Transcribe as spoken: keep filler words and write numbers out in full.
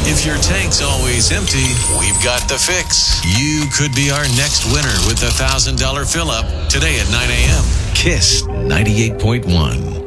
If your tank's always empty, we've got the fix. You could be our next winner with the one thousand dollars fill-up today at nine a.m. Kiss ninety-eight point one.